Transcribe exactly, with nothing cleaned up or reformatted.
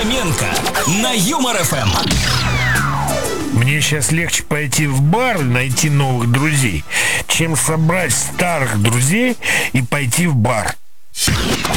Хоменко на Юмор эф эм. Мне сейчас легче пойти в бар и найти новых друзей, чем собрать старых друзей и пойти в бар.